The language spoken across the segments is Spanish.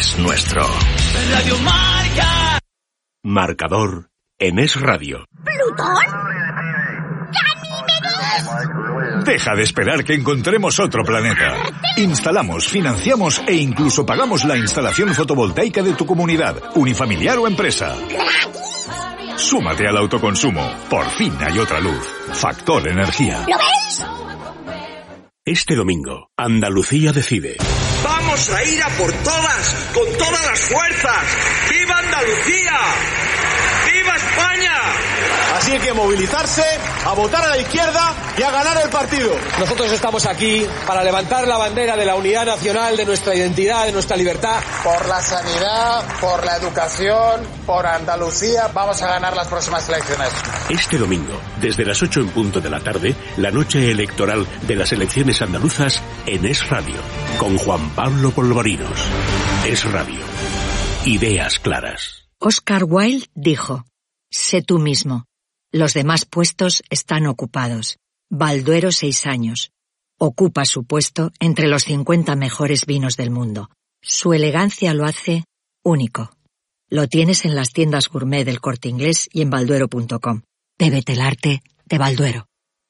es nuestro. Radio Marca. Marcador en Es Radio. ¿Plutón? Deja de esperar que encontremos otro planeta. Instalamos, financiamos e incluso pagamos la instalación fotovoltaica de tu comunidad, unifamiliar o empresa. Súmate al autoconsumo. Por fin hay otra luz. Factor Energía. ¿Lo ves? Este domingo, Andalucía decide. Vamos a ir a por todas, con todas las fuerzas. ¡Viva Andalucía! ¡Viva España! Así que movilizarse, a votar a la izquierda y a ganar el partido. Nosotros estamos aquí para levantar la bandera de la unidad nacional, de nuestra identidad, de nuestra libertad. Por la sanidad, por la educación, por Andalucía, vamos a ganar las próximas elecciones. Este domingo, desde las 8 en punto de la tarde, la noche electoral de las elecciones andaluzas en Es Radio, con Juan Pablo Polvorinos. Es Radio. Ideas claras. Oscar Wilde dijo: sé tú mismo. Los demás puestos están ocupados. Balduero 6 años. Ocupa su puesto entre los 50 mejores vinos del mundo. Su elegancia lo hace único. Lo tienes en las tiendas gourmet del Corte Inglés y en balduero.com. Bébete el arte de Balduero.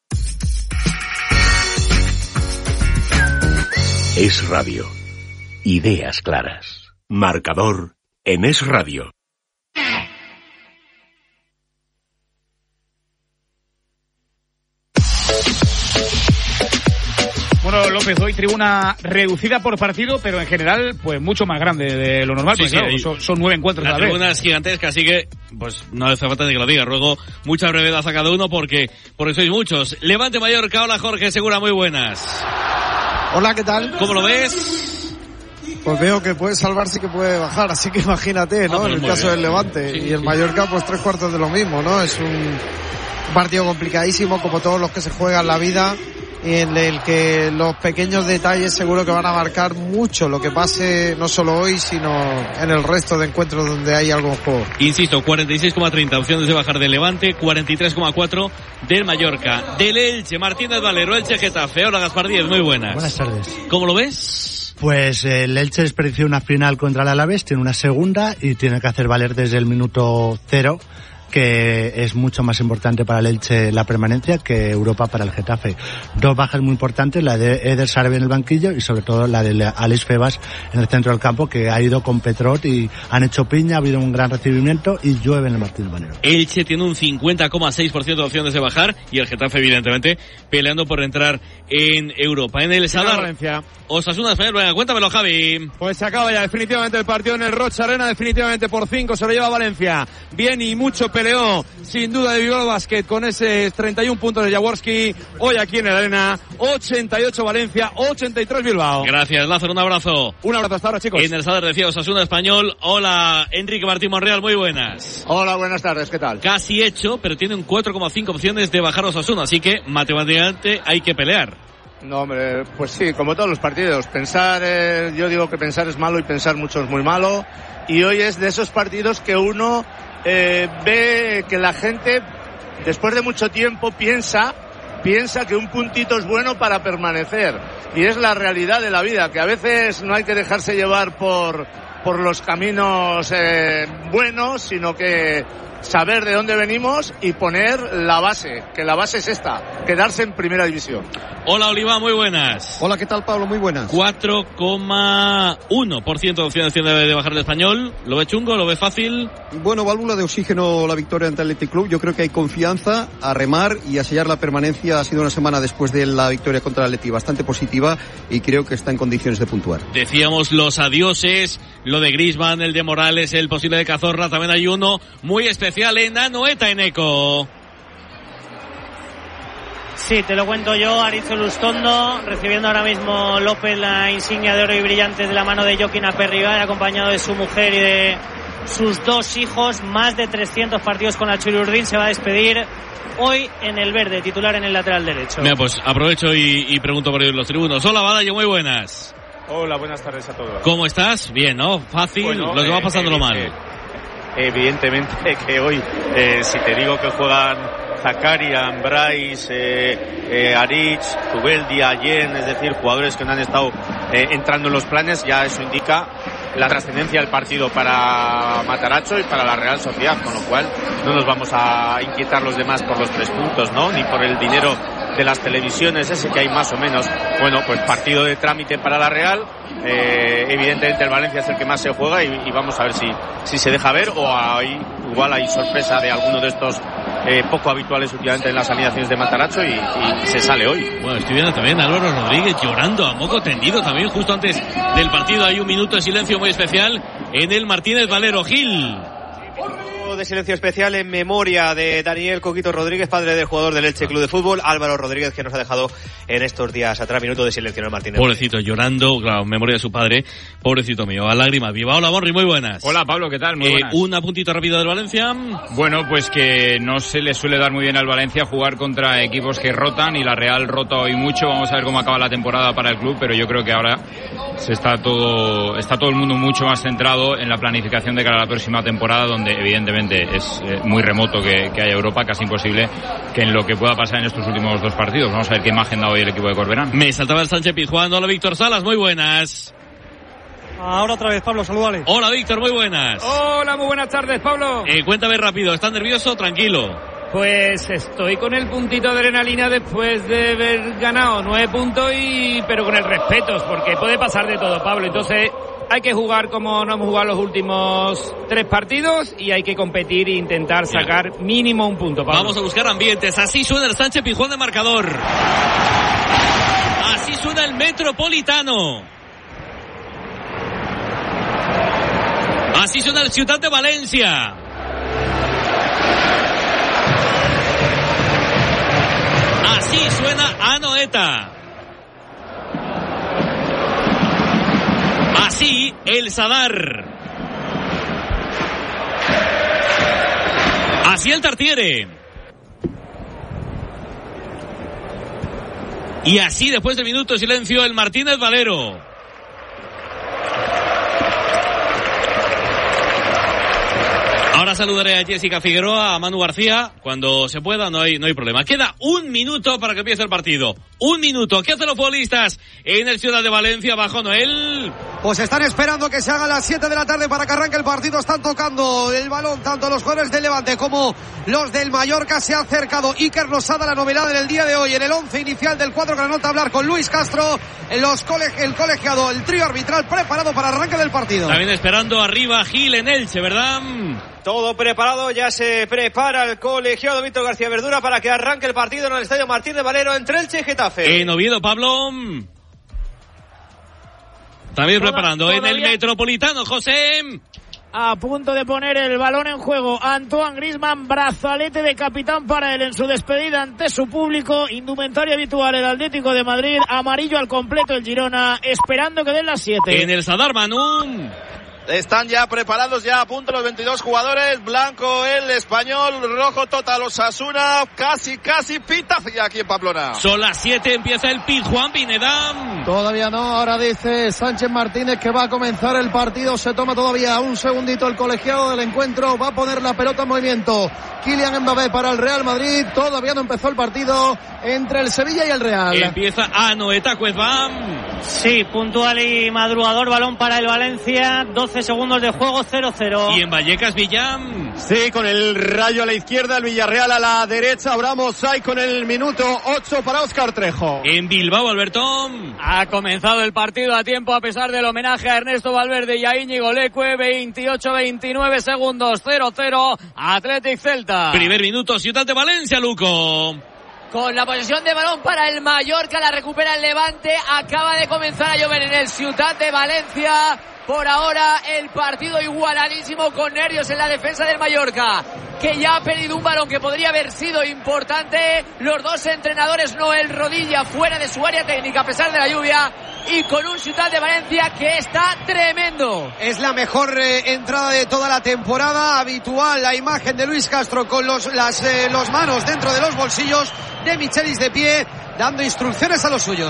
Es Radio. Ideas claras. Marcador en Es Radio. Bueno, López, hoy tribuna reducida por partido, pero en general, pues mucho más grande de lo normal, sí, porque sí, claro, son 9 encuentros la a la vez. tribuna es gigantesca, así que, pues, no hace falta de que lo diga. Ruego mucha brevedad a cada uno porque sois muchos. Levante Mallorca, hola Jorge Segura, muy buenas. Hola, ¿qué tal? ¿Cómo lo ves? Pues veo que puede salvarse y que puede bajar, así que imagínate, ¿no? En el caso del Levante. Sí, y el Mallorca, pues 3/4 de lo mismo, ¿no? Es un partido complicadísimo, como todos los que se juegan la vida, en el que los pequeños detalles seguro que van a marcar mucho lo que pase, no solo hoy, sino en el resto de encuentros donde hay algo en juego. Insisto, 46,30 opciones de bajar del Levante, 43,4 del Mallorca. Del Elche, Martínez Valero, Elche Getafe. Hola Gaspar Díez, muy buenas. Buenas tardes. ¿Cómo lo ves? Pues el Elche desperdició una final contra el Alavés, tiene una segunda y tiene que hacer valer desde el minuto 0, que es mucho más importante para el Elche la permanencia que Europa para el Getafe. 2 bajas muy importantes, la de Eder Sarabia en el banquillo y sobre todo la de Alex Febas en el centro del campo, que ha ido con Petrot y han hecho piña, ha habido un gran recibimiento y llueve en el Martínez Valero. Elche tiene un 50,6% de opciones de bajar y el Getafe evidentemente peleando por entrar en Europa. En el Sadar, Osasuna Español, venga, cuéntamelo Javi. Pues se acaba ya definitivamente el partido en el Rocha Arena, definitivamente por 5 se lo lleva Valencia. Bien y mucho peleó sin duda de Bilbao Basket con ese 31 puntos de Jaworski hoy aquí en el Arena. 88 Valencia, 83 Bilbao. Gracias Lázaro, un abrazo. Un abrazo hasta ahora, chicos. En el Sadar decía Osasuna Español. Hola Enrique Martín Monreal, muy buenas. Hola, buenas tardes, ¿qué tal? Casi hecho, pero tiene un 4,5 opciones de bajar Osasuna, así que matemáticamente hay que pelear. No, hombre, pues sí, como todos los partidos. Pensar, yo digo que pensar es malo y pensar mucho es muy malo. Y hoy es de esos partidos que uno ve que la gente, después de mucho tiempo, piensa que un puntito es bueno para permanecer. Y es la realidad de la vida, que a veces no hay que dejarse llevar por los caminos buenos, sino que saber de dónde venimos y poner la base, que la base es esta, quedarse en primera división. Hola Oliva, muy buenas. Hola, ¿qué tal Pablo? Muy buenas. 4,1% de opciones tiene de bajar el Español. ¿Lo ve chungo? ¿Lo ve fácil? Bueno, válvula de oxígeno la victoria ante el Athletic Club. Yo creo que hay confianza a remar y a sellar la permanencia. Ha sido una semana después de la victoria contra el Athletic bastante positiva y creo que está en condiciones de puntuar. Decíamos los adioses, lo de Griezmann, el de Morales, el posible de Cazorla. También hay uno muy especial en Anoeta Eneco. Sí, te lo cuento yo, Arizo Lustondo, recibiendo ahora mismo López la insignia de oro y brillantes de la mano de Joaquín Aperribar, acompañado de su mujer y de sus 2 hijos. Más de 300 partidos con la Churiurdin, se va a despedir hoy en el verde, titular en el lateral derecho. Mira, pues aprovecho y pregunto por ellos los tribunos. Hola Badallo, muy buenas. Hola, buenas tardes a todos. ¿Cómo estás? Bien, ¿no? Fácil, bueno, los que va pasándolo mal. Evidentemente que hoy, si te digo que juegan Zakarian, Bryce, Arich, Zubeldia, Yen, es decir, jugadores que no han estado entrando en los planes, ya eso indica la trascendencia del partido para Matarazzo y para la Real Sociedad, con lo cual no nos vamos a inquietar los demás por los 3 puntos, ¿no? Ni por el dinero de las televisiones, ese que hay más o menos. Bueno, pues partido de trámite para la Real. Evidentemente el Valencia es el que más se juega y vamos a ver si se deja ver o igual hay sorpresa de alguno de estos poco habituales últimamente en las alineaciones de Matarazzo y se sale hoy. Bueno, estoy viendo también a Álvaro Rodríguez llorando a moco tendido también justo antes del partido. Hay un minuto de silencio muy especial en el Martínez Valero. Gil. De silencio especial en memoria de Daniel Coquito Rodríguez, padre del jugador del Elche Club de Fútbol, Álvaro Rodríguez, que nos ha dejado en estos días atrás. Minuto de silencio en el Martínez. Pobrecito, llorando, claro, en memoria de su padre. Pobrecito mío, a lágrimas viva. Hola, Borri, muy buenas. Hola, Pablo, ¿qué tal? Muy buenas. Un apuntito rápido del Valencia. Bueno, pues que no se le suele dar muy bien al Valencia jugar contra equipos que rotan, y la Real rota hoy mucho. Vamos a ver cómo acaba la temporada para el club, pero yo creo que ahora está todo el mundo mucho más centrado en la planificación de cara a la próxima temporada, donde evidentemente es muy remoto que haya Europa, casi imposible que en lo que pueda pasar en estos últimos 2 partidos. Vamos a ver qué imagen da hoy el equipo de Corberán. Me saltaba el Sánchez Pizjuán. Hola, Víctor Salas, muy buenas. Ahora otra vez, Pablo, saludale. Hola, Víctor, muy buenas. Hola, muy buenas tardes, Pablo. Cuéntame rápido, ¿estás nervioso? Tranquilo. Pues estoy con el puntito de adrenalina después de haber ganado 9 puntos, pero con el respeto, porque puede pasar de todo, Pablo. Entonces hay que jugar como no hemos jugado los últimos 3 partidos y hay que competir e intentar sacar mínimo un punto, Pablo. Vamos a buscar ambientes. Así suena el Sánchez Pizjuán de marcador. Así suena el Metropolitano. Así suena el Ciutat de Valencia. Así suena Anoeta. Así el Sadar. Así el Tartiere. Y así, después de minuto de silencio, el Martínez Valero. Ahora saludaré a Jessica Figueroa, a Manu García, cuando se pueda, no hay problema. Queda 1 minuto para que empiece el partido. 1 minuto. ¿Qué hacen los futbolistas en el Ciudad de Valencia bajo Noel? Pues están esperando que se haga a las 7 de la tarde para que arranque el partido. Están tocando el balón tanto los jugadores del Levante como los del Mallorca. Se ha acercado Iker Losada, la novedad en el día de hoy, en el 11 inicial del cuadro granota, a hablar con Luis Castro, el colegiado, el trío arbitral preparado para el arranque del partido. También esperando arriba Gil en Elche, ¿verdad? Todo preparado, ya se prepara el colegiado Víctor García Verdura para que arranque el partido en el Estadio Martínez Valero entre Elche y Getafe. En Oviedo, Pablo. También preparando en el Metropolitano, José. A punto de poner el balón en juego Antoine Griezmann, brazalete de capitán para él en su despedida ante su público. Indumentaria habitual el Atlético de Madrid, amarillo al completo el Girona, esperando que den las 7. En el Sadar, Manu. Están ya preparados, ya a punto los 22 jugadores. Blanco el español, rojo total Osasuna, casi pita ya aquí en Pamplona. Son las 7, empieza el Pizjuán Pinedam. Todavía no, ahora dice Sánchez Martínez que va a comenzar el partido. Se toma todavía un segundito el colegiado del encuentro, va a poner la pelota en movimiento Kylian Mbappé para el Real Madrid. Todavía no empezó el partido entre el Sevilla y el Real. Empieza Anoeta Cuezbam. Sí, puntual y madrugador, balón para el Valencia, 12 segundos de juego, 0-0. Y en Vallecas, Villam. Sí, con el Rayo a la izquierda, el Villarreal a la derecha. Abramos ahí con el minuto 8 para Óscar Trejo. En Bilbao, Albertón. Ha comenzado el partido a tiempo a pesar del homenaje a Ernesto Valverde y a Íñigo Leque. 28-29 segundos, 0-0. Athletic Celta. Primer minuto, Ciutat de Valencia, Luco. Con la posesión de balón para el Mallorca, la recupera el Levante. Acaba de comenzar a llover en el Ciutat de Valencia. Por ahora el partido igualadísimo, con nervios en la defensa del Mallorca, que ya ha perdido un balón que podría haber sido importante. Los dos entrenadores, Noel Rodilla fuera de su área técnica a pesar de la lluvia, y con un Ciutat de Valencia que está tremendo. Es la mejor entrada de toda la temporada. Habitual la imagen de Luis Castro con los manos dentro de los bolsillos, de Michelis de pie, dando instrucciones a los suyos.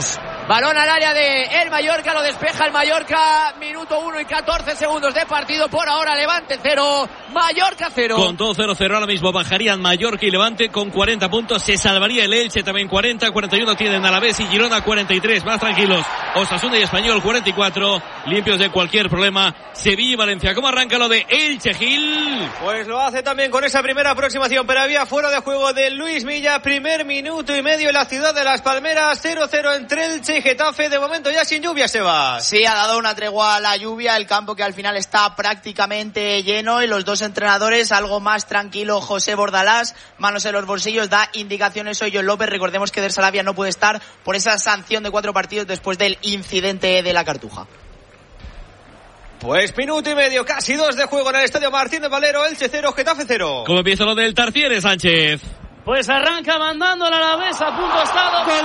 Balón al área de el Mallorca, lo despeja el Mallorca. Minuto 1 y 14 segundos de partido. Por ahora Levante 0, Mallorca 0. Con todo 0-0 ahora mismo bajarían Mallorca y Levante con 40 puntos. Se salvaría el Elche también 40, 41 tienen Alavés y Girona 43. Más tranquilos Osasuna y Español 44. Limpios de cualquier problema Sevilla y Valencia. ¿Cómo arranca lo de Elche, Gil? Pues lo hace también con esa primera aproximación, pero había fuera de juego de Luis Milla. Primer minuto y medio en la ciudad de Las Palmeras. 0-0 entre Elche y Getafe. De momento ya sin lluvia, Sebas. Sí, ha dado una tregua a la lluvia. El campo que al final está prácticamente lleno y los dos entrenadores algo más tranquilo. José Bordalás, manos en los bolsillos, da indicaciones hoy John López. Recordemos que Der Sarabia no puede estar por esa sanción de 4 partidos después del incidente de la Cartuja. Pues minuto y medio, casi 2 de juego en el Estadio Martín de Valero. Elche 0, Getafe 0. ¿Cómo empieza lo del Tartiere, Sánchez? Pues arranca mandando al Alavés, a punto estado. Gol.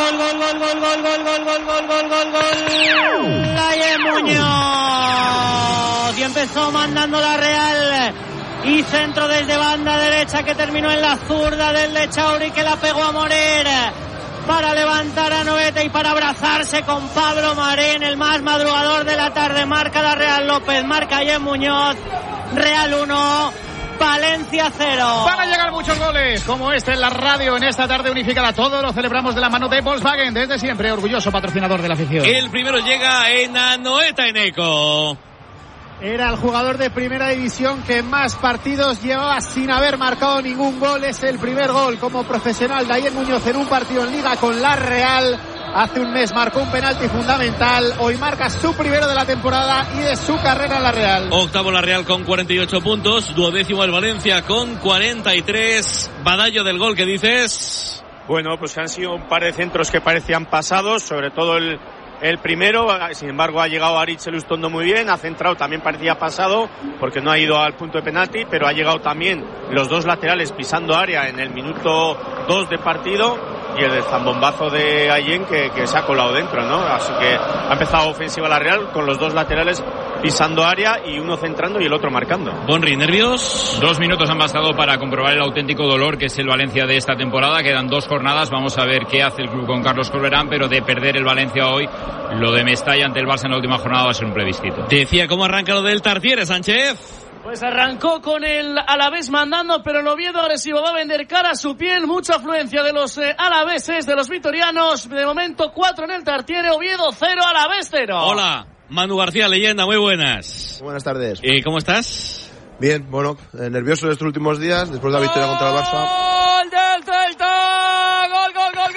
Laye Muñoz. Y empezó mandando la Real. Y centro desde banda derecha que terminó en la zurda del Lechauri, que la pegó a Morer. Para levantar a Noeta y para abrazarse con Pablo Marén, el más madrugador de la tarde. Marca la Real López, marca Laye Muñoz. Real 1. Valencia 0. Van a llegar muchos goles como este en la radio en esta tarde unificada. Todo lo celebramos de la mano de Volkswagen, desde siempre orgulloso patrocinador de la afición. El primero llega en Anoeta Eneco. Era el jugador de primera división que más partidos llevaba sin haber marcado ningún gol. Es el primer gol como profesional de Laye Muñoz en un partido en Liga con la Real. Hace un mes marcó un penalti fundamental. Hoy marca su primero de la temporada y de su carrera en la Real. Octavo la Real con 48 puntos. Duodécimo el Valencia con 43. Badallo del gol, ¿qué dices? Bueno, pues han sido un par de centros que parecían pasados, sobre todo el primero. Sin embargo, ha llegado Aritz Elustondo muy bien, ha centrado, también parecía pasado porque no ha ido al punto de penalti, pero ha llegado también los dos laterales pisando área en el minuto 2 de partido. Y el zambombazo de Allen que se ha colado dentro, ¿no? Así que ha empezado ofensiva la Real con los dos laterales pisando área y uno centrando y el otro marcando. Bonri, ¿nervios? 2 minutos han bastado para comprobar el auténtico dolor que es el Valencia de esta temporada. Quedan 2 jornadas, vamos a ver qué hace el club con Carlos Corberán, pero de perder el Valencia hoy, lo de Mestalla ante el Barça en la última jornada va a ser un plebiscito. Decía cómo arranca lo del Tartiere, Sánchez. Pues arrancó con el Alavés mandando, pero el Oviedo agresivo va a vender cara a su piel. Mucha afluencia de los alaveses, de los vitorianos. De momento 4 en el Tartiere, Oviedo 0, Alavés 0. Hola, Manu García, leyenda, muy buenas. Buenas tardes. ¿Cómo estás? Bien, bueno, nervioso en estos últimos días, después de la victoria contra el Barça. ¡Gol del Celta! ¡Gol!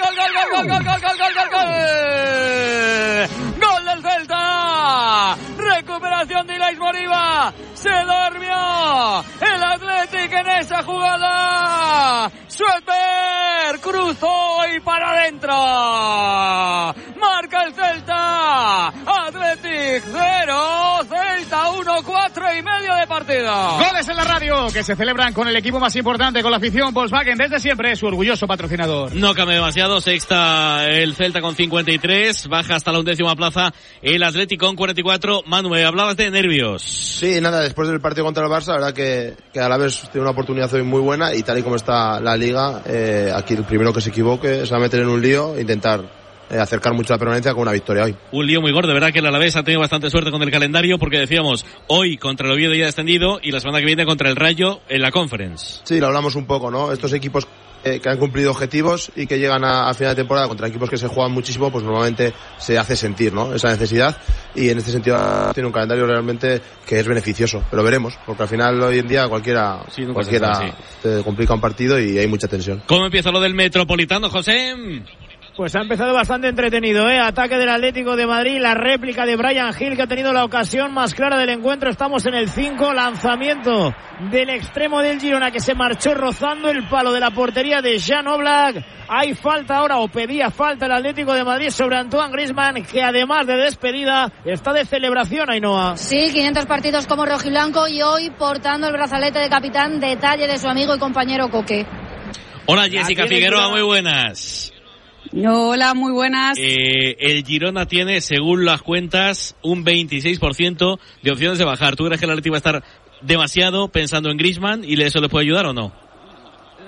¡Gol del Celta! Recuperación de Ilais Moriba. Se durmió el Athletic en esa jugada. Schweber cruzó y para adentro. Marca el Celta. Athletic 0, Celta 1, 4 y medio de partido. Goles en la radio que se celebran con el equipo más importante, con la afición Volkswagen desde siempre, su orgulloso patrocinador. No cambia demasiado, sexta el Celta con 53, baja hasta la 11ª plaza el Athletic con 44. Manu, hablabas de nervios. Sí, nada, después del partido contra el Barça, la verdad que a la vez tiene una oportunidad hoy muy buena y tal y como está la Liga, aquí el primero que se equivoque se va a meter en un lío e intentar acercar mucho la permanencia con una victoria hoy. Un lío muy gordo, ¿verdad? Que el Alavés ha tenido bastante suerte con el calendario porque decíamos, hoy contra el Oviedo ya descendido y la semana que viene contra el Rayo en la Conference. Sí, lo hablamos un poco, ¿no? Estos equipos que han cumplido objetivos y que llegan a final de temporada contra equipos que se juegan muchísimo, pues normalmente se hace sentir, ¿no? Esa necesidad, y en este sentido tiene un calendario realmente que es beneficioso, pero veremos, porque al final hoy en día cualquiera te complica un partido y hay mucha tensión. ¿Cómo empieza lo del Metropolitano, José? Pues ha empezado bastante entretenido, Ataque del Atlético de Madrid, la réplica de Bryan Gil, que ha tenido la ocasión más clara del encuentro. Estamos en el 5, lanzamiento del extremo del Girona que se marchó rozando el palo de la portería de Jan Oblak. Hay falta ahora, o pedía falta el Atlético de Madrid sobre Antoine Griezmann, que además de despedida está de celebración, Ainhoa. Sí, 500 partidos como rojiblanco y hoy portando el brazalete de capitán, detalle de su amigo y compañero Coque. Hola Jessica Figueroa, muy buenas. Hola, muy buenas. El Girona tiene, según las cuentas, un 26% de opciones de bajar. ¿Tú crees que el Atleti va a estar demasiado pensando en Griezmann y eso le puede ayudar o no?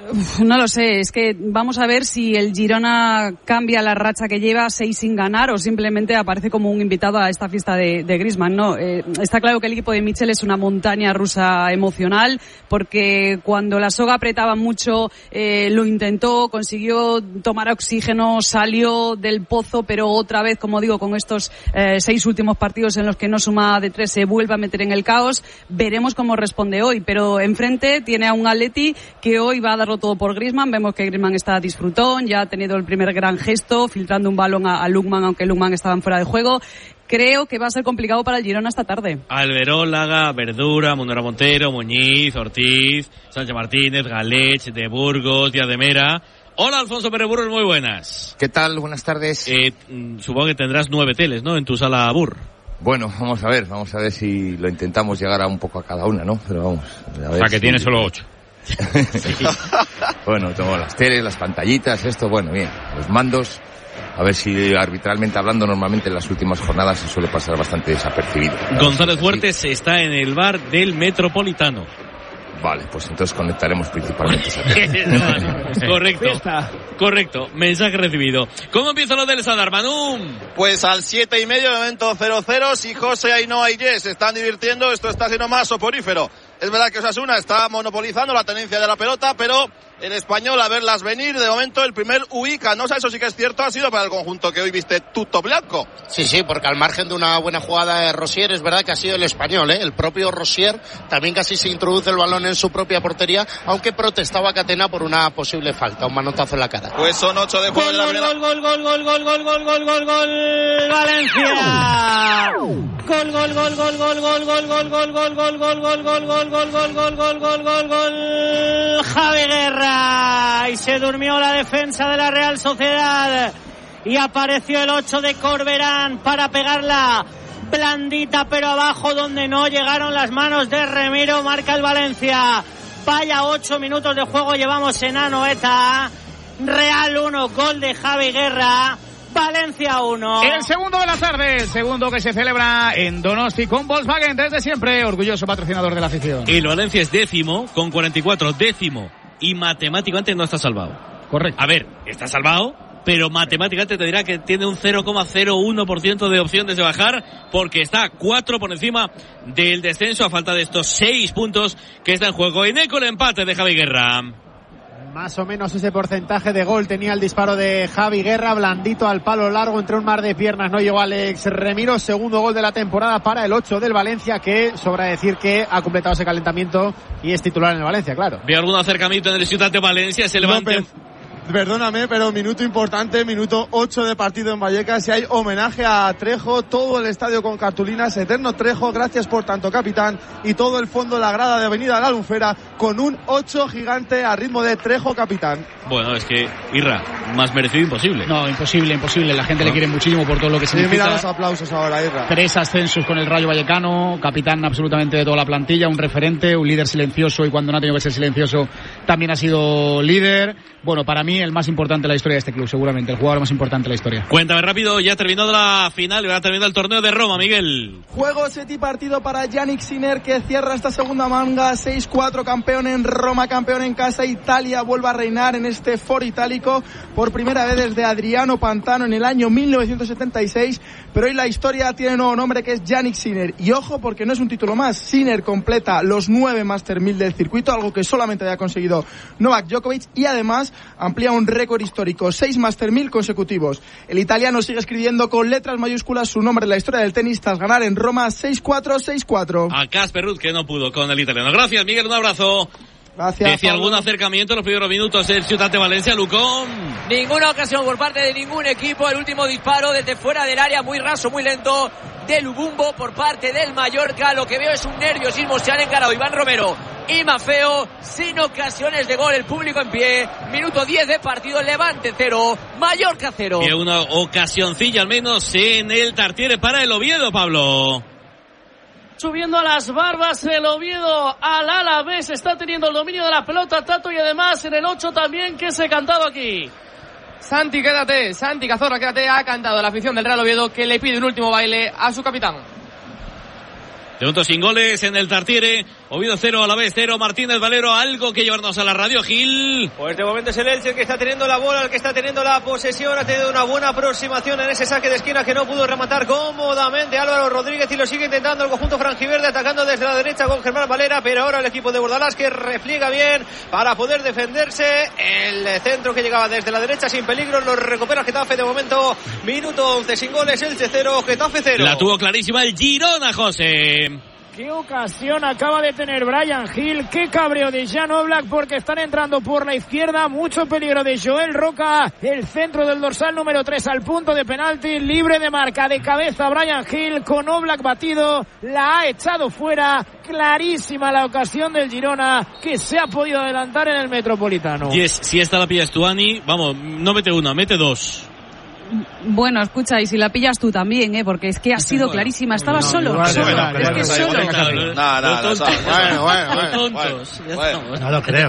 No lo sé, es que vamos a ver si el Girona cambia la racha que lleva 6 sin ganar o simplemente aparece como un invitado a esta fiesta de Griezmann. No, está claro que el equipo de Michel es una montaña rusa emocional, porque cuando la soga apretaba mucho lo intentó, consiguió tomar oxígeno, salió del pozo, pero otra vez, como digo, con estos 6 últimos partidos en los que no suma de 3 se vuelve a meter en el caos. Veremos cómo responde hoy, pero enfrente tiene a un Atleti que hoy va a darlo todo por Griezmann. Vemos que Griezmann está disfrutón, ya ha tenido el primer gran gesto, filtrando un balón a Lookman, aunque Lookman estaba fuera de juego. Creo que va a ser complicado para el Girona esta tarde. Alberón, Laga, Verdura, Munera Montero, Muñiz, Ortiz, Sánchez Martínez, Galech, de Burgos, Díaz de Mera. Hola, Alfonso Pérez Burgos, muy buenas. ¿Qué tal? Buenas tardes. Supongo que tendrás 9 teles, ¿no?, en tu sala Bur. Bueno, vamos a ver si lo intentamos llegar a un poco a cada una, ¿no? Pero vamos. A ver, o sea, que tiene solo 8. Sí. Bueno, tengo las teles, las pantallitas, esto, bueno, bien, los mandos. A ver si arbitralmente hablando, normalmente en las últimas jornadas se suele pasar bastante desapercibido. González Fuertes está en el bar del Metropolitano. Vale, pues entonces conectaremos principalmente esa Correcto. Mensaje recibido. ¿Cómo empieza lo del Sadar, Manu? Pues al 7:30, de momento 0-0. Si José, Ainhoa y Jess se están divirtiendo, esto está siendo más soporífero. Es verdad que Osasuna está monopolizando la tenencia de la pelota, pero el Español, a verlas venir, de momento el primer ubica. No sé, eso sí que es cierto, ha sido para el conjunto que hoy viste tutto blanco. Sí, porque al margen de una buena jugada de Rosier, es verdad que ha sido el Español, el propio Rosier también casi se introduce el balón en su propia portería, aunque protestaba Catena por una posible falta, un manotazo en la cara. Pues son 8 de juego. Gol, Valencia. Gol, Javi Guerra. Y se durmió la defensa de la Real Sociedad. Y apareció el 8 de Corberán para pegarla blandita, pero abajo donde no llegaron las manos de Remiro. Marca el Valencia. Vaya 8 minutos de juego llevamos en Anoeta. Real 1, gol de Javi Guerra. Valencia 1. El segundo de la tarde, el segundo que se celebra en Donosti con Volkswagen, desde siempre orgulloso patrocinador de la afición. El Valencia es 10º con 44, 10º, y matemáticamente no está salvado. Correcto. A ver, está salvado, pero matemáticamente te dirá que tiene un 0,01% de opciones de bajar, porque está 4 por encima del descenso a falta de estos 6 puntos que está en juego. En eco el empate de Javi Guerra. Más o menos ese porcentaje de gol tenía el disparo de Javi Guerra, blandito al palo largo entre un mar de piernas, no llegó Alex Remiro. Segundo gol de la temporada para el 8 del Valencia, que sobra decir que ha completado ese calentamiento y es titular en el Valencia, claro. ¿Ve algún acercamiento en el Ciudad de Valencia? Se levanta. Perdóname, pero minuto importante, minuto 8 de partido en Vallecas, y hay homenaje a Trejo, todo el estadio con cartulinas, eterno Trejo, gracias por tanto capitán, y todo el fondo, la grada de Avenida La Albufera, con un 8 gigante a ritmo de Trejo capitán. Bueno, es que, Irra, más merecido imposible. No, imposible, la gente le quiere muchísimo por todo lo que significa. Mira los aplausos ahora, Irra. 3 ascensos con el Rayo Vallecano, capitán absolutamente de toda la plantilla, un referente, un líder silencioso, y cuando no ha tenido que ser silencioso también ha sido líder. Bueno, para mí el más importante de la historia de este club, seguramente, el jugador más importante de la historia. Cuéntame rápido, ya ha terminado la final y va a terminar el torneo de Roma, Miguel. Juego, set y partido para Yannick Sinner, que cierra esta segunda manga, 6-4, campeón en Roma, campeón en casa. Italia vuelve a reinar en este foro itálico por primera vez desde Adriano Pantano en el año 1976, pero hoy la historia tiene un nuevo nombre, que es Yannick Sinner. Y ojo, porque no es un título más, Sinner completa los 9 Master 1000 del circuito, algo que solamente había conseguido Novak Djokovic, y además amplía un récord histórico, 6 Master 1000 consecutivos. El italiano sigue escribiendo con letras mayúsculas su nombre en la historia del tenis tras ganar en Roma 6-4, 6-4. A Casper Ruud, que no pudo con el italiano. Gracias, Miguel, un abrazo. Gracias. Decía algún acercamiento en los primeros minutos del Ciudad de Valencia, Lucón. Ninguna ocasión por parte de ningún equipo. El último disparo desde fuera del área, muy raso, muy lento, de Lubumbo por parte del Mallorca. Lo que veo es un nerviosismo. Se han encarado Iván Romero y Mafeo, sin ocasiones de gol. El público en pie. Minuto 10 de partido. Levante 0, Mallorca 0. Y una ocasioncilla al menos en el Tartiere para el Oviedo, Pablo. Subiendo a las barbas el Oviedo al Alavés, está teniendo el dominio de la pelota Tato, y además en el 8 también, que se ha cantado aquí. Santi Cazorla, quédate, ha cantado la afición del Real Oviedo, que le pide un último baile a su capitán. De momento sin goles en el Tartiere. Oviedo 0, Alavés 0. Martínez Valero, algo que llevarnos a la radio, Gil. Pues de momento es el Elche el que está teniendo la bola, el que está teniendo la posesión. Ha tenido una buena aproximación en ese saque de esquina que no pudo rematar cómodamente Álvaro Rodríguez, y lo sigue intentando el conjunto franjiverde, atacando desde la derecha con Germán Valera, pero ahora el equipo de Bordalás que repliega bien para poder defenderse. El centro que llegaba desde la derecha sin peligro lo recupera Getafe. De momento minuto 11 sin goles, Elche 0, Getafe 0. La tuvo clarísima el Girona, José. Qué ocasión acaba de tener Bryan Gil, qué cabreo de Jan Oblak porque están entrando por la izquierda, mucho peligro de Joel Roca, el centro del dorsal número 3 al punto de penalti, libre de marca de cabeza Bryan Gil con Oblak batido, la ha echado fuera, clarísima la ocasión del Girona que se ha podido adelantar en el Metropolitano. Yes, si esta la pillas tú, Ani, vamos, no mete una, mete dos. Bueno, escucha, y si la pillas tú también, porque es que ha sido clarísima. Estaba solo. No lo creo.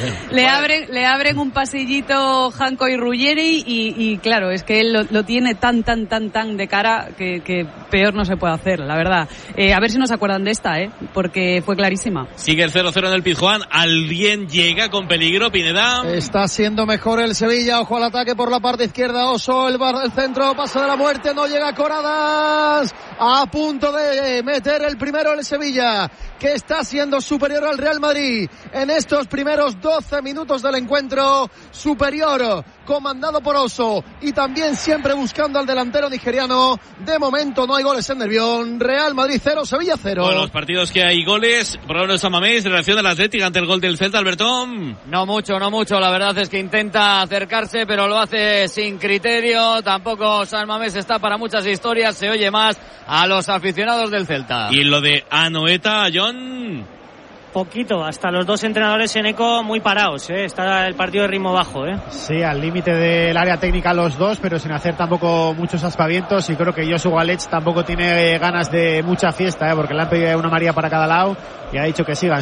Le abren un pasillito Janko y Ruggeri y claro, es que él lo tiene tan de cara que peor no se puede hacer, la verdad. A ver si nos acuerdan de esta, porque fue clarísima. Sigue el 0-0 en el Pizjuán. Alguien llega con peligro, Pineda. Está siendo mejor el Sevilla. Ojo al ataque por la parte izquierda. Oso, el centro, paso de la muerte, no llega Coradas, a punto de meter el primero el Sevilla, que está siendo superior al Real Madrid en estos primeros 12 minutos del encuentro, superior, comandado por Oso y también siempre buscando al delantero nigeriano. De momento no hay goles en Nervión. Real Madrid 0, Sevilla 0. Bueno, los partidos que hay goles, por lo menos a Mamés, reacción del Atlético ante el gol del Celta, Albertón. No mucho, la verdad es que intenta acercarse, pero lo hace sin criterio. Tampoco San Mamés está para muchas historias, se oye más a los aficionados del Celta. Y lo de Anoeta, John. Poquito, hasta los dos entrenadores en eco muy parados, está el partido de ritmo bajo. Sí, al límite del área técnica los dos, pero sin hacer tampoco muchos aspavientos, y creo que Josu Galech tampoco tiene ganas de mucha fiesta, porque le han pedido una María para cada lado y ha dicho que sigan.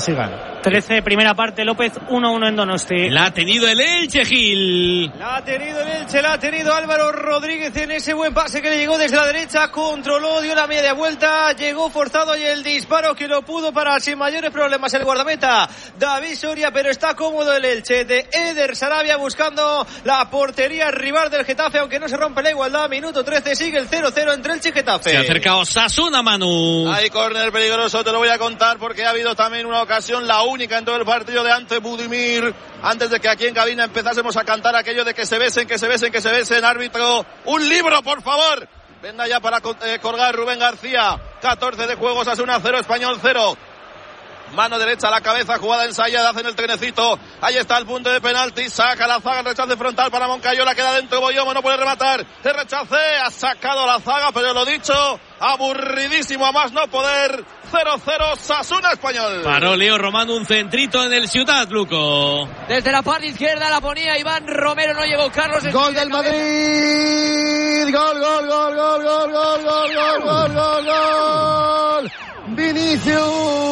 13, primera parte, López, 1-1 en Donosti. La ha tenido el Elche, Gil. La ha tenido el Elche, la ha tenido Álvaro Rodríguez en ese buen pase que le llegó desde la derecha, controló, dio una media vuelta, llegó forzado y el disparo que lo pudo parar sin mayores problemas el guardameta David Soria, pero está cómodo el Elche de Eder Sarabia buscando la portería rival del Getafe, aunque no se rompe la igualdad. Minuto 13, sigue el 0-0 entre Elche y Getafe. Se ha acercado Osasuna, Manu. Hay córner peligroso, te lo voy a contar porque ha habido también una ocasión, la única en todo el partido de Ante Budimir, antes de que aquí en cabina empezásemos a cantar aquello de que se besen, árbitro, un libro, por favor. Venga ya para colgar Rubén García. 14 de juego, Osasuna 0, Español 0. Mano derecha a la cabeza, jugada ensayada, hacen el trenecito. Ahí está el punto de penalti, saca la zaga, el rechace frontal para Moncayola, queda dentro Boyomo, no puede rematar. El rechace, ha sacado la zaga, pero lo dicho, aburridísimo a más no poder. 0-0, Osasuna Español. Paró Leo Romano, un centrito en el Ciudad, Luco. Desde la parte izquierda la ponía Iván Romero, no llegó Carlos. Gol del Madrid, gol. Vinicius,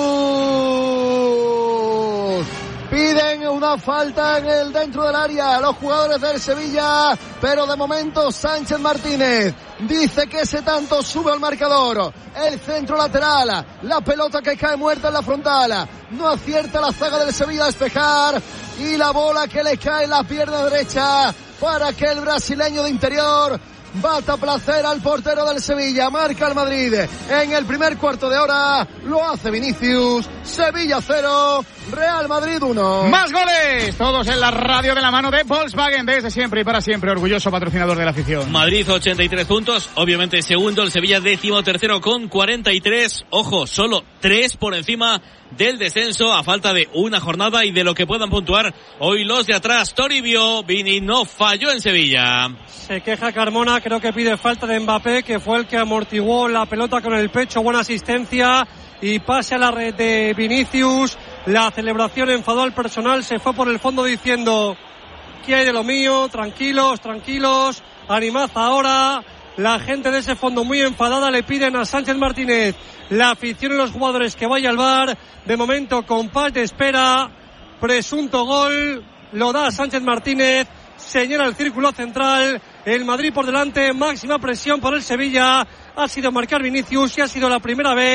piden una falta dentro del área los jugadores del Sevilla, pero de momento Sánchez Martínez dice que ese tanto sube al marcador. El centro lateral, la pelota que cae muerta en la frontal, no acierta la zaga del Sevilla a despejar, y la bola que le cae en la pierna derecha para que el brasileño de interior bata placer al portero del Sevilla. Marca el Madrid en el primer cuarto de hora, lo hace Vinicius. Sevilla 0, Real Madrid 1. Más goles, todos en la radio de la mano de Volkswagen, desde siempre y para siempre, orgulloso patrocinador de la afición. Madrid 83 puntos, obviamente segundo, el Sevilla 13º con 43, ojo, solo 3 por encima del descenso a falta de una jornada y de lo que puedan puntuar hoy los de atrás. Toribio, Vini no falló en Sevilla. Se queja Carmona, creo que pide falta de Mbappé, que fue el que amortiguó la pelota con el pecho, buena asistencia y pase a la red de Vinicius. La celebración enfadó al personal, se fue por el fondo diciendo: ¿qué hay de lo mío? Tranquilos, animad ahora. La gente de ese fondo muy enfadada, le piden a Sánchez Martínez, la afición y los jugadores, que vaya al VAR. De momento compás de espera, presunto gol, lo da Sánchez Martínez, señala el círculo central, el Madrid por delante, máxima presión por el Sevilla, ha sido marcar Vinicius y ha sido la primera vez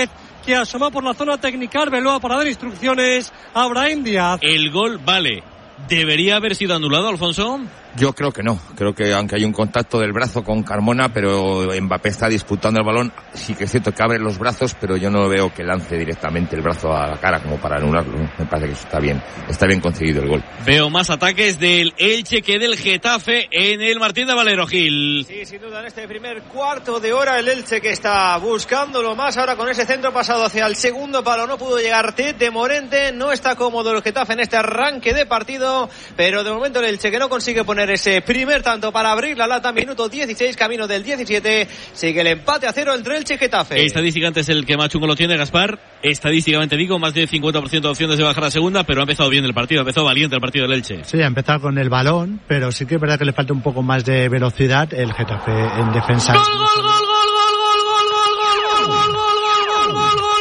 que asoma por la zona técnica Arbeloa para dar instrucciones a Brahim Díaz. El gol vale. ¿Debería haber sido anulado, Alfonso? Yo creo que no. Creo que aunque hay un contacto del brazo con Carmona, pero Mbappé está disputando el balón. Sí que es cierto que abre los brazos, pero yo no veo que lance directamente el brazo a la cara como para anularlo. Me parece que eso está bien. Está bien conseguido el gol. Veo más ataques del Elche que del Getafe en el Martín de Valero, Gil. Sí, sin duda en este primer cuarto de hora el Elche que está buscándolo más. Ahora con ese centro pasado hacia el segundo palo no pudo llegar Tete Morente. No está cómodo el Getafe en este arranque de partido, pero de momento el Elche que no consigue poner ese primer tanto para abrir la lata. Minuto 16, camino del 17. Sigue el empate a 0 entre Elche y Getafe. Estadísticamente es el que más chungo lo tiene, Gaspar. Estadísticamente digo, más del 50% de opciones de bajar a segunda, pero ha empezado bien el partido, ha empezado valiente el partido del Elche. Sí, ha empezado con el balón, pero sí que es verdad que le falta un poco más de velocidad el Getafe en defensa. ¡Gol, gol, gol, gol, gol, gol, gol, gol, gol, gol, gol, gol, gol, gol!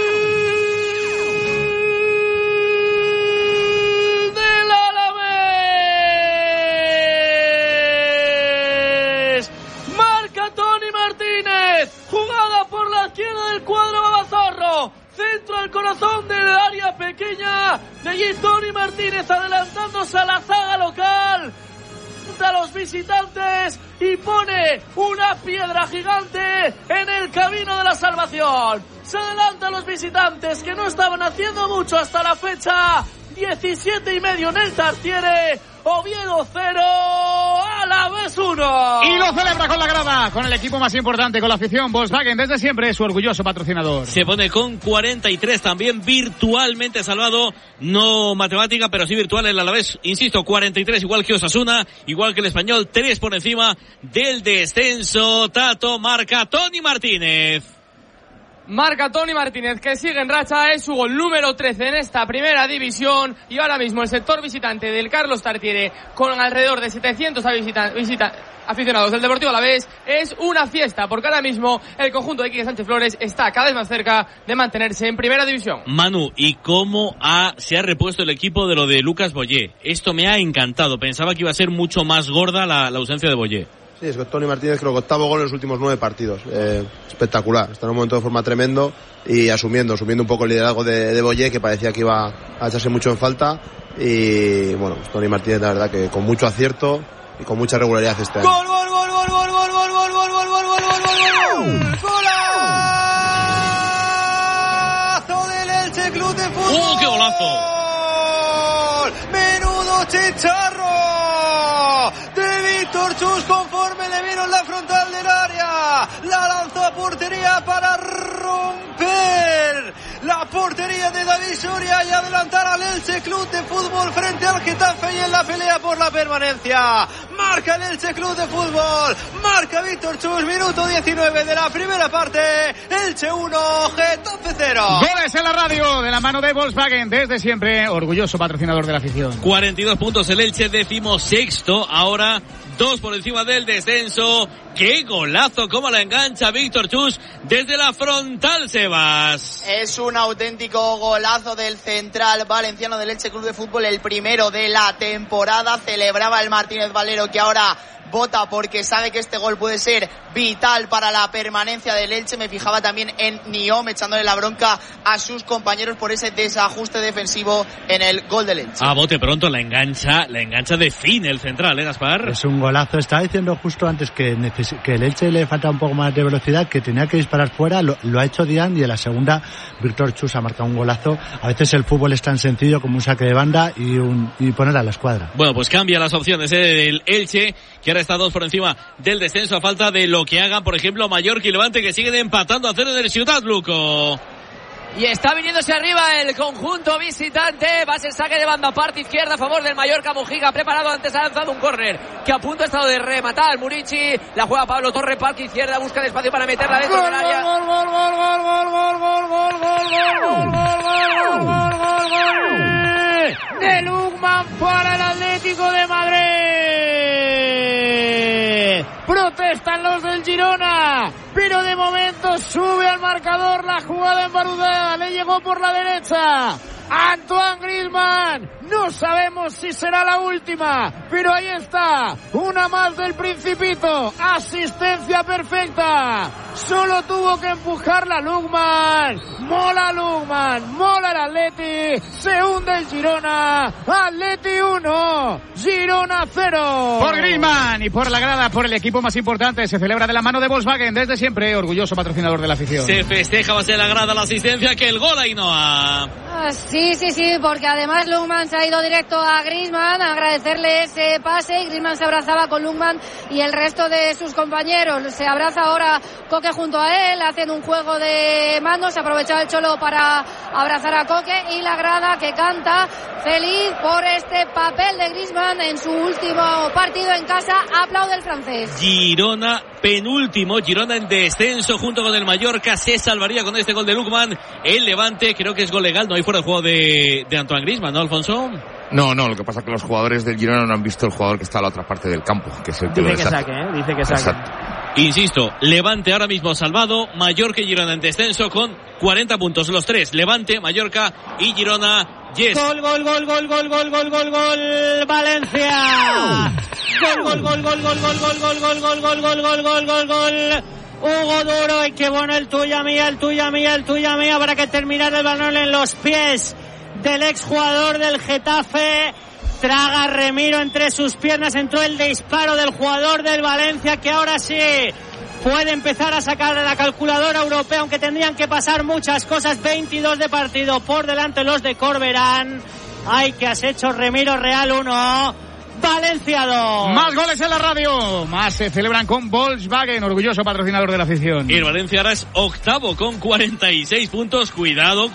Jugada por la izquierda del cuadro Babazorro. Centro al corazón del área pequeña de Tony Martínez, adelantándose a la zaga local, a los visitantes, y pone una piedra gigante en el camino de la salvación. Se adelantan los visitantes, que no estaban haciendo mucho hasta la fecha. 17,5 en el Tartiere. Oviedo 0, Alavés 1. Y lo celebra con la grada, con el equipo más importante, con la afición. Volkswagen, desde siempre, su orgulloso patrocinador. Se pone con 43 también, virtualmente salvado. No matemática, pero sí virtual el Alavés. Insisto, 43, igual que Osasuna, igual que el Español. 3 por encima del descenso. Tato marca Tony Martínez. Marca Tony Martínez, que sigue en racha, es su gol número 13 en esta primera división, y ahora mismo el sector visitante del Carlos Tartiere, con alrededor de 700 aficionados del Deportivo Alavés, es una fiesta, porque ahora mismo el conjunto de Quique Sánchez Flores está cada vez más cerca de mantenerse en primera división. Manu, ¿y cómo se ha repuesto el equipo de lo de Lucas Boyé? Esto me ha encantado, pensaba que iba a ser mucho más gorda la ausencia de Boyé. Sí, es que Tony Martínez creo que 8º gol en los últimos 9 partidos. Espectacular. Está en un momento de forma tremendo y asumiendo un poco el liderazgo de Boyé, que parecía que iba a echarse mucho en falta. Y bueno, pues Tony Martínez, la verdad que con mucho acierto y con mucha regularidad este año. ¡Gol, gol, gol, gol, gol, gol, gol, gol, gol, gol, gol, gol, gol! ¡Golazo del Elche Club de Fútbol! ¡Qué golazo! ¡Menudo chicharro de Víctor Chus, conforme le vieron la frontal del área! La lanzó a portería para romper la portería de David Soria y adelantar al Elche Club de Fútbol frente al Getafe y en la pelea por la permanencia. Marca el Elche Club de Fútbol, marca Víctor Chus, minuto 19 de la primera parte. Elche 1, Getafe 0. Goles en la radio, de la mano de Volkswagen, desde siempre, orgulloso patrocinador de la afición. 42 puntos el Elche, 16º, ahora 2 por encima del descenso. ¡Qué golazo! ¡Cómo la engancha Víctor Chus desde la frontal, Sebas! Es un auténtico golazo del central valenciano del Elche Club de Fútbol, el primero de la temporada. Celebraba el Martínez Valero, que ahora vota porque sabe que este gol puede ser vital para la permanencia del Elche. Me fijaba también en Niom echándole la bronca a sus compañeros por ese desajuste defensivo en el gol del Elche. A bote pronto la engancha de fin el central, Gaspar. Es un golazo. Estaba diciendo justo antes que el Elche le falta un poco más de velocidad, que tenía que disparar fuera. Lo ha hecho Dian, y en la segunda Víctor Chus ha marcado un golazo. A veces el fútbol es tan sencillo como un saque de banda y poner a la escuadra. Bueno, pues cambia las opciones el Elche, que ahora está 2 por encima del descenso, a falta de lo que hagan, por ejemplo, Mallorca y Levante, que siguen empatando a 0 en el Ciutat, Luco. Y está viniéndose arriba el conjunto visitante. Va a ser saque de banda, parte izquierda a favor del Mallorca. Mojica preparado, antes ha lanzado un córner que a punto ha estado de rematar Murici. La juega Pablo Torre, parque izquierda, busca el espacio para meterla dentro del área. Gol, gol, gol, gol, gol, gol, gol, gol, gol, gol, gol, gol, gol de Lukman para el Atlético de Madrid. Protestan los del Girona, pero de momento sube al marcador la jugada en Barudá. Le llegó por la derecha Antoine Griezmann. No sabemos si será la última, pero ahí está, una más del Principito, asistencia perfecta. Solo tuvo que empujarla Lukman. Mola el Atleti. Se hunde el Girona. Atleti 1, Girona 0. Por Griezmann y por la grada, por el equipo más importante, se celebra de la mano de Volkswagen desde siempre, orgulloso patrocinador de la afición. Se festeja más en la grada la asistencia que el gol, Ainhoa. Sí, porque además Lukman se ha ido directo a Griezmann a agradecerle ese pase y Griezmann se abrazaba con Lukman y el resto de sus compañeros. Se abraza ahora Koke junto a él, hacen un juego de manos, se aprovecha el Cholo para abrazar a Koke y la grada que canta feliz por este papel de Griezmann en su último partido en casa. Aplaude el francés. Girona penúltimo, Girona en descenso junto con el Mallorca, se salvaría con este gol de Lukman. El Levante, creo que es gol legal, no hay fuera de juego de Antoine Griezmann, ¿no, Alfonso? No, lo que pasa es que los jugadores del Girona no han visto el jugador que está a la otra parte del campo, que es el que dice lo que desata. saque, dice que saque. Exacto. Insisto, Levante ahora mismo salvado, Mallorca y Girona en descenso con 40 puntos los tres, Levante, Mallorca y Girona. Yes. Gol, Valencia. Gol. Hugo Duro, y qué bueno el tuya mía para que terminara el balón en los pies del exjugador del Getafe. Traga Remiro entre sus piernas, entró el disparo del jugador del Valencia, que ahora sí puede empezar a sacar de la calculadora europea, aunque tendrían que pasar muchas cosas. 22 de partido por delante los de Corberán. Ay, que has hecho, Remiro. Real 1, Valencia 2. Más goles en la radio, más se celebran con Volkswagen, orgulloso patrocinador de la afición. Y el Valencia ahora es octavo con 46 puntos. Cuidado,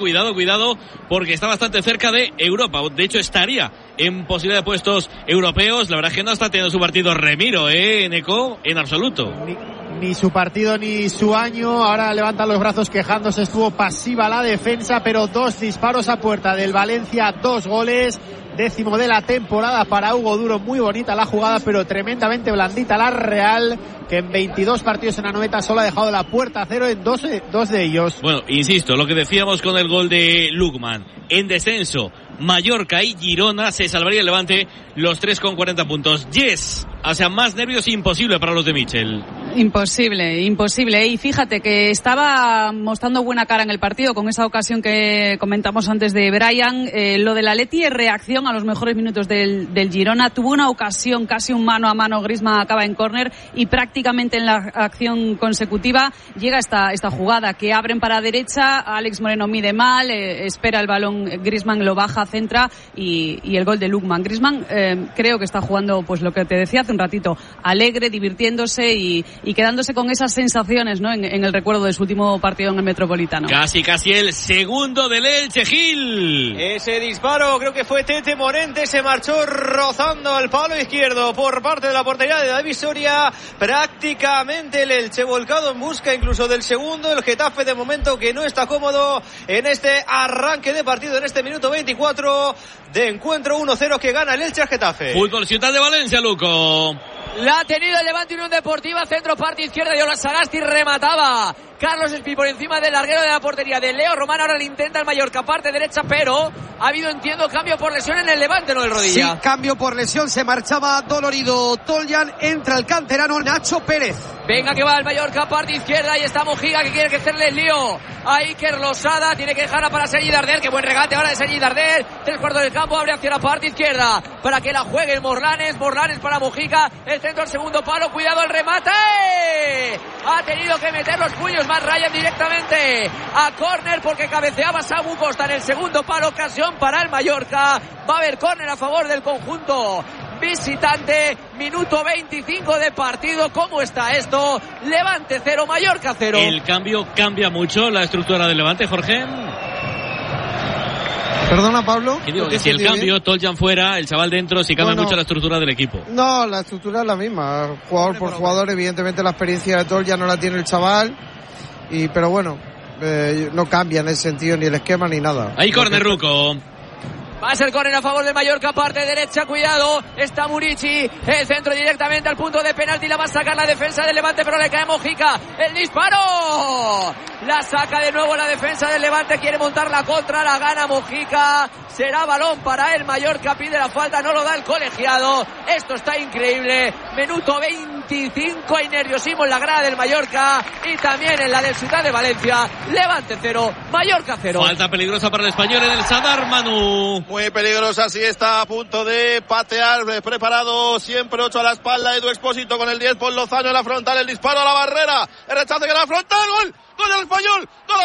porque está bastante cerca de Europa. De hecho, estaría en posibilidad de puestos europeos. La verdad es que no está teniendo su partido Remiro, Neco, en absoluto. Ni su partido ni su año. Ahora levanta los brazos quejándose. Estuvo pasiva la defensa, pero 2 disparos a puerta del Valencia, 2 goles. 10º de la temporada para Hugo Duro. Muy bonita la jugada, pero tremendamente blandita la Real, que en 22 partidos en la noveta solo ha dejado la puerta a cero en 2 de ellos. Bueno, insisto, lo que decíamos con el gol de Lukman. En descenso, Mallorca y Girona, se salvaría el Levante, los 3 con 40 puntos. Yes, o sea, más nervios imposible para los de Michel. Imposible. Y fíjate que estaba mostrando buena cara en el partido con esa ocasión que comentamos antes de Brian. Lo del Atleti es reacción a los mejores minutos del Girona. Tuvo una ocasión, casi un mano a mano, Griezmann acaba en córner y prácticamente en la acción consecutiva llega esta jugada que abren para derecha, Alex Moreno mide mal, espera el balón, Griezmann lo baja, centra y el gol de Lukman. Griezmann creo que está jugando, pues lo que te decía hace un ratito, alegre, divirtiéndose y quedándose con esas sensaciones, ¿no? En el recuerdo de su último partido en el Metropolitano. Casi el segundo del Elche, Gil. Ese disparo creo que fue Tete Morente, se marchó rozando al palo izquierdo por parte de la portería de David Soria. Prácticamente el Elche volcado en busca incluso del segundo. El Getafe de momento que no está cómodo en este arranque de partido, en este minuto 24 de encuentro. 1-0 que gana el Elche al Getafe. Fútbol Ciudad de Valencia, Luco. La ha tenido el Levante Unión Deportiva, centro parte izquierda, Yola Sagasti remataba Carlos Espí por encima del larguero de la portería de Leo Román. Ahora le intenta el Mallorca, parte derecha, pero ha habido, entiendo, cambio por lesión en el Levante, ¿no, el rodilla? Sí, cambio por lesión, se marchaba dolorido Toljan, entra el canterano Nacho Pérez. Venga que va el Mallorca, parte izquierda, y está Mojica que quiere que hacerle el lío a Iker Losada, tiene que dejarla para Sergi Darder, que buen regate ahora de Sergi Darder, 3/4 del campo, abre hacia la parte izquierda para que la juegue Morlanes para Mojica, el centro al segundo palo, cuidado el remate, ha tenido que meter los puños más Ryan directamente a córner porque cabeceaba Samu Costa en el segundo palo, ocasión para el Mallorca, va a haber córner a favor del conjunto visitante, minuto 25 de partido. ¿Cómo está esto? Levante 0, Mallorca 0. El cambio cambia mucho la estructura del Levante, Jorge. Perdona, Pablo. Y digo que si el cambio, Toljan fuera, el chaval dentro, si cambia mucho la estructura del equipo. No, la estructura es la misma. Jugador por jugador, evidentemente la experiencia de Toljan no la tiene el chaval. Pero bueno, no cambia en ese sentido ni el esquema ni nada. Hay córner, Ruco. Pasa el córner a favor del Mallorca, parte derecha, cuidado, está Murici, el centro directamente al punto de penalti, la va a sacar la defensa del Levante, pero le cae Mojica, el disparo, la saca de nuevo la defensa del Levante, quiere montar la contra, la gana Mojica, será balón para el Mallorca, pide la falta, no lo da el colegiado, esto está increíble, minuto 25, hay nerviosismo en la grada del Mallorca y también en la del Ciudad de Valencia, Levante 0, Mallorca 0. Falta peligrosa para el Español en el Sadar, Manu. Muy peligrosa, sí, está a punto de patear, preparado siempre 8 a la espalda, Edu Expósito con el 10 por Lozano en la frontal, el disparo a la barrera, el rechazo que la frontal, gol, gol del Español, gol,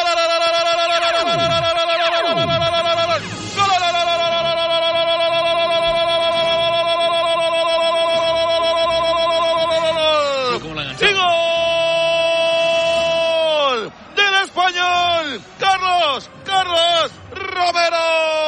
del Español, Carlos Romero.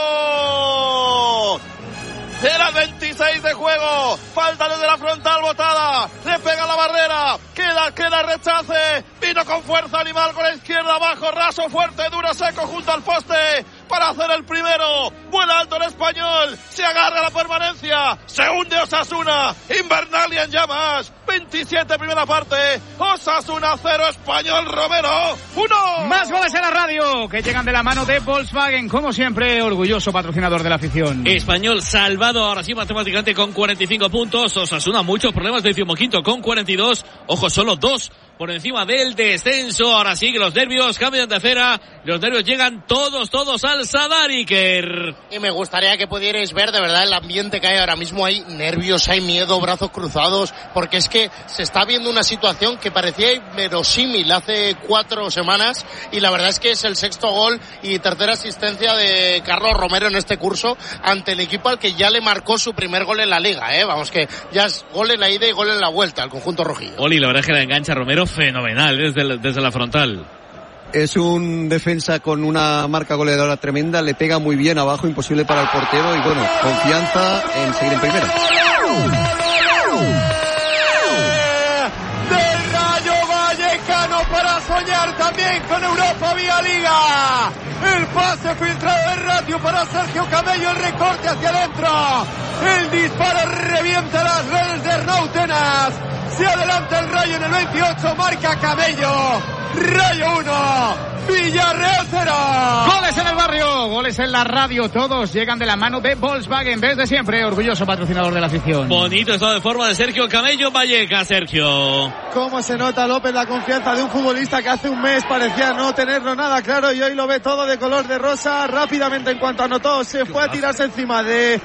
Era 26 de juego, falta desde la frontal botada, le pega la barrera, queda rechace, vino con fuerza animal con la izquierda abajo, raso, fuerte, duro, seco junto al poste para hacer el primero, vuela alto el Español, se agarra a la permanencia, se hunde Osasuna, Invernalia en llamas, 27 primera parte, Osasuna 0, Español Romero 1. Más goles en la radio que llegan de la mano de Volkswagen, como siempre, orgulloso patrocinador de la afición. Español salvado ahora sí matemáticamente con 45 puntos, Osasuna muchos problemas, 15º con 42, ojo, solo 2 por encima del descenso. Ahora sí que los nervios cambian de acera, los nervios llegan todos al Sadar, Iker. Y me gustaría que pudierais ver de verdad el ambiente que hay ahora mismo. Hay nervios, hay miedo, brazos cruzados, porque es que se está viendo una situación que parecía inverosímil hace 4 semanas, y la verdad es que es el 6º gol y tercera asistencia de Carlos Romero en este curso ante el equipo al que ya le marcó su primer gol en la Liga, vamos, que ya es gol en la ida y gol en la vuelta al conjunto rojillo. Oli, la verdad es que la engancha Romero fenomenal desde la frontal. Es un defensa con una marca goleadora tremenda, le pega muy bien abajo, imposible para el portero, y bueno, confianza en seguir en primera. Del Rayo Vallecano para soñar también con Europa vía Liga. El pase filtrado de Ratio para Sergio Camello, el recorte hacia adentro. El disparo revienta las redes de Routenas. Se adelanta el Rayo en el 28, marca Camello. Rayo 1, Villarreal 0. Goles en el barrio, goles en la radio, todos llegan de la mano de Volkswagen, desde siempre, orgulloso patrocinador de la afición. Bonito estado de forma de Sergio Camello, Vallecas, Sergio. Cómo se nota, López, la confianza de un futbolista que hace un mes parecía no tenerlo nada claro y hoy lo ve todo de color de rosa. Rápidamente, en cuanto anotó, se fue a tirarse encima del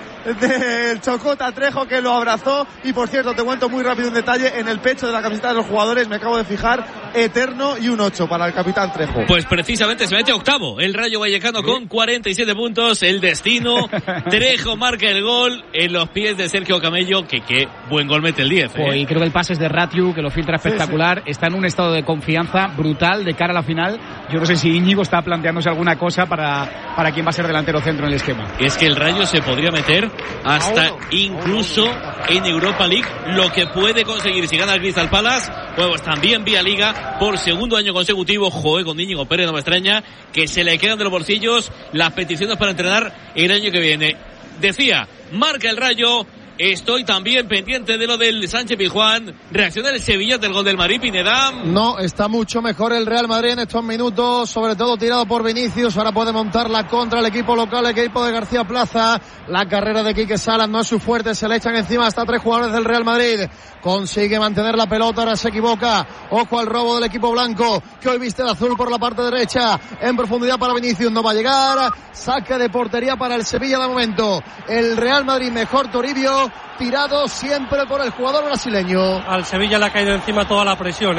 Chocota Trejo, que lo abrazó. Y por cierto, te cuento muy rápido un detalle: en el pecho de la camiseta de los jugadores me acabo de fijar eterno y un 8 para el capitán Trejo. Pues precisamente se mete octavo el Rayo Vallecano con 47 puntos, el destino. Trejo marca el gol en los pies de Sergio Camello, que qué buen gol mete el 10. Y creo que el pase es de Ratiu, que lo filtra espectacular. Sí. Está en un estado de confianza brutal de cara a la final. Yo no sé si Íñigo está planteándose alguna cosa para quién va a ser delantero centro en el esquema. Es que el Rayo se podría meter hasta incluso en Europa League, lo que puede conseguir si gana el Crystal Palace, pues también vía Liga por segundo año consecutivo. Con Íñigo Pérez no me extraña que se le quedan de los bolsillos las peticiones para entrenar el año que viene. Decía, marca el Rayo. Estoy también pendiente de lo del Sánchez Pizjuán. Reacciona el Sevilla del gol del Madrid, Pineda. No, está mucho mejor el Real Madrid en estos minutos, sobre todo tirado por Vinicius. Ahora puede montarla contra el equipo local, el equipo de García Plaza. La carrera de Quique Salas no es su fuerte, se le echan encima hasta 3 jugadores del Real Madrid. Consigue mantener la pelota, ahora se equivoca. Ojo al robo del equipo blanco, que hoy viste de azul por la parte derecha. En profundidad para Vinicius, no va a llegar. Saque de portería para el Sevilla de momento. El Real Madrid mejor, Toribio, tirado siempre por el jugador brasileño. Al Sevilla le ha caído encima toda la presión,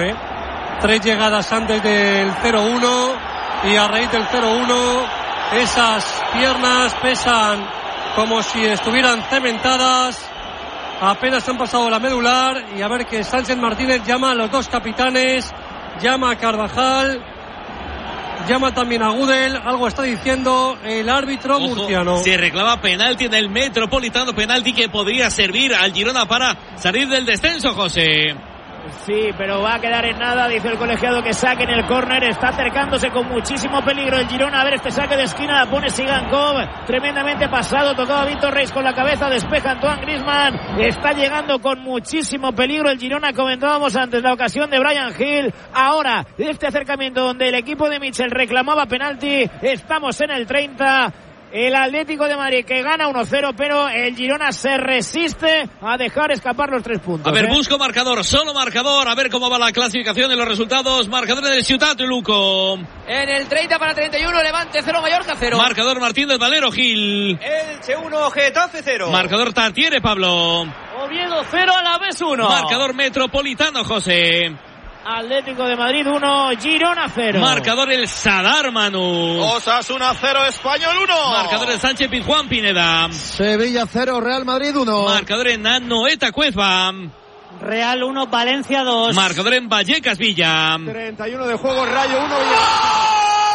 3 llegadas antes del 0-1 y a raíz del 0-1 esas piernas pesan como si estuvieran cementadas. Apenas han pasado la medular y a ver que Sánchez Martínez llama a los 2 capitanes, llama a Carvajal, llama también a Gudel, algo está diciendo el árbitro murciano. Se reclama penalti en el Metropolitano, penalti que podría servir al Girona para salir del descenso, José. Sí, pero va a quedar en nada, dice el colegiado que saque en el córner, está acercándose con muchísimo peligro el Girona. A ver, este saque de esquina la pone Sigankov, tremendamente pasado, tocaba Víctor Reis con la cabeza, despeja Antoine Griezmann, está llegando con muchísimo peligro el Girona, comentábamos antes la ocasión de Bryan Gil. Ahora, este acercamiento donde el equipo de Michel reclamaba penalti, estamos en el 30. El Atlético de Madrid que gana 1-0, pero el Girona se resiste a dejar escapar los 3 puntos. A ver, busco marcador, solo marcador, a ver cómo va la clasificación y los resultados. Marcador del Ciutat, Luco. En el 30 para 31, Levante 0, Mallorca 0. Marcador Martín del Valero, Gil. Elche 1, Getafe 0. Marcador Tartiere, Pablo. Oviedo 0, Alavés 1. Marcador Metropolitano, José. Atlético de Madrid 1, Girona 0. Marcador el Sadar, Manu. Osasuna 0, Español 1. Marcador el Sánchez Pizjuán, Pineda. Sevilla 0, Real Madrid 1. Marcador en Anoeta, Cueva. Real 1, Valencia 2. Marcador en Vallecas, Villa. 31 de juego, Rayo 1, Villarreal.